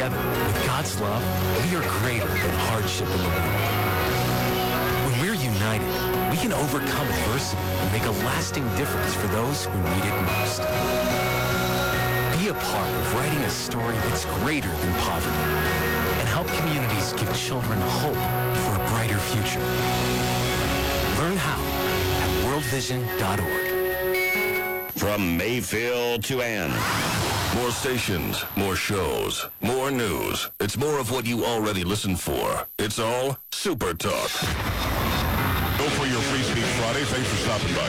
Together, with God's love, we are greater than hardship in the world. When we're united, we can overcome adversity and make a lasting difference for those who need it most. Be a part of writing a story that's greater than poverty and help communities give children hope for a brighter future. Learn how at worldvision.org. From Mayfield to Ann. More stations, more shows, more news. It's more of what you already listen for. It's all Super Talk. Go for your Free Speech Friday. Thanks for stopping by.